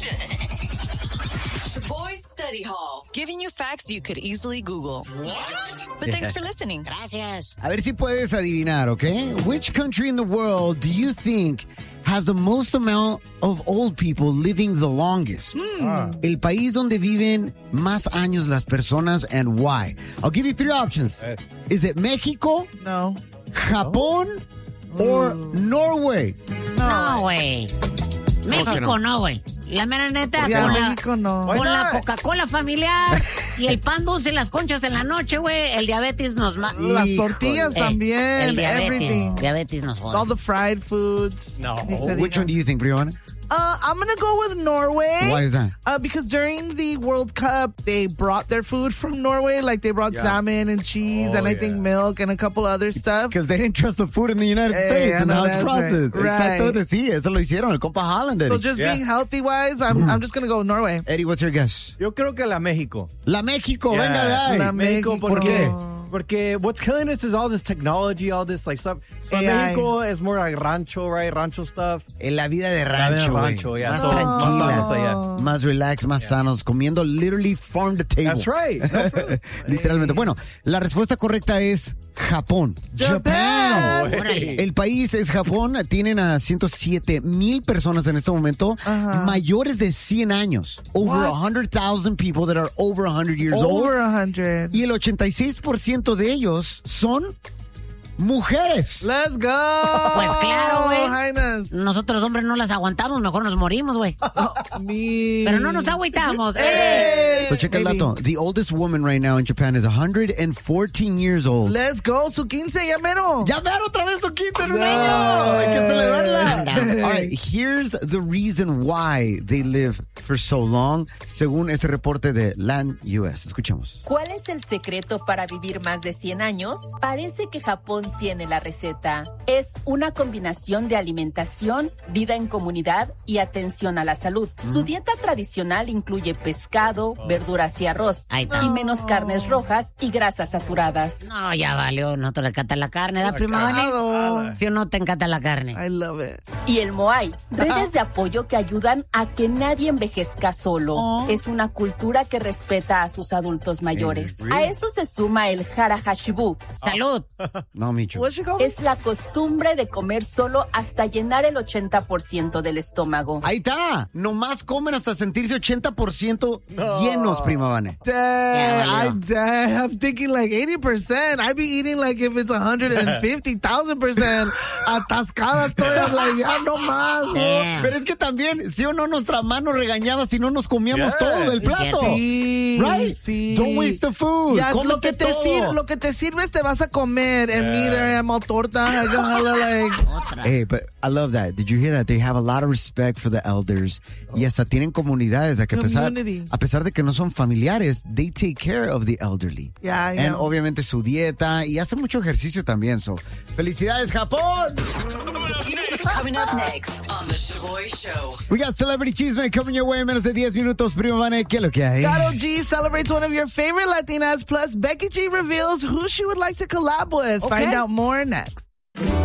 Nation. Shaboy Study Hall, giving you facts you could easily Google. What? But thanks for listening. Gracias. A ver si puedes adivinar, okay? Which country in the world do you think has the most amount of old people living the longest? El país donde viven más años las personas and why? I'll give you three options. Is it Mexico, No. Japón, or Norway? No, güey. México no, güey. La mera neta, Ya, con, México no. con la Coca-Cola familiar y el pan dulce y las conchas en la noche, güey, el diabetes nos mata. Las tortillas también. El Everything. diabetes nos jode. All the fried foods. No. Ni se Which diga. one do you think, Brianna? I'm going to go with Norway. Why is that? Because during the World Cup, they brought their food from Norway. Like, they brought salmon and cheese and I think milk and a couple other stuff. Because they didn't trust the food in the United States I and know, how it's that's processed. right. Exacto, Right. sí, eso lo hicieron, el compa Holland. So just being healthy-wise, I'm just going to go with Norway. Eddie, what's your guess? Yo creo que la México. La México, Yeah. venga, guy. La México, ¿por México. qué? Porque what's killing us is all this technology, all this like stuff. So AI. México is more like rancho, right? Rancho stuff. En la vida de La vida rancho, de güey. rancho, yeah. Más So, tranquila, más sanos allá. más relax, más sanos, comiendo literally farm to table. That's right. No, for real. Literalmente. Bueno, la respuesta correcta es Japón. Japan. Órale. El país es Japón. Tienen a 107,000 personas en este momento mayores de 100 años. Over 100,000 people that are over 100 years Over old. 100. Y el 86% de ellos son mujeres. Let's go. Pues claro, güey. Highness. Nosotros hombres no las aguantamos, mejor nos morimos, güey. Me. Pero no nos agüitamos. Hey. So check el Baby. dato. The oldest woman right now in Japan is 114 years old. Let's go. Su 15, ya mero. ¡Ya ver otra vez su quinta en un No. año! ¡Hay que celebrarla! Anda. All right, here's the reason why they live for so long, según ese reporte de Land US. Escuchemos. ¿Cuál es el secreto para vivir más de 100 años? Parece que Japón tiene la receta. Es una combinación de alimentación, vida en comunidad y atención a la salud. Su dieta tradicional incluye pescado, verduras y arroz, Ahí está. y menos carnes rojas y grasas saturadas. No, ya valió. No te le encanta la carne, ¿da, prima Vane? Si o no te encanta la carne. I love it. Y el Moai, redes de apoyo que ayudan a que nadie envejezca solo. Es una cultura que respeta a sus adultos mayores. A eso se suma el Hara Hashibu. Salud. No, Micho. What's she called? Es la costumbre de comer solo hasta llenar el 80% del estómago. Ahí está. Nomás comen hasta sentirse 80% llenos, prima Vane. Dang, I'm thinking like 80%. I'd be eating like if it's 150,000%. Atascada estoy. I'm like, ya no más. Yeah. Pero es que también, si o no, nuestra mano regañaba si no nos comíamos todo del plato. Sí, Right? sí. Don't waste the food. Ya, Cómete lo que te todo. lo que te sirves te vas a comer. And me there I'm all torta. I got like Otra. Hey, but I love that. Did you hear that? They have a lot of respect for the elders. Y hasta tienen comunidades de que Community. a pesar de que no son familiares, they take care of the elderly. Yeah, I And know. obviamente su dieta y hacen mucho ejercicio también. So, felicidades, Japón. Coming up next on The Shaboy Show. We got Celebrity Cheeseman coming your way en menos de 10 minutos. Prima Vane, ¿qué es lo que hay? Karol G celebrates one of your favorite Latinas. Plus, Becky G reveals who she would like to collab with. Find out more next.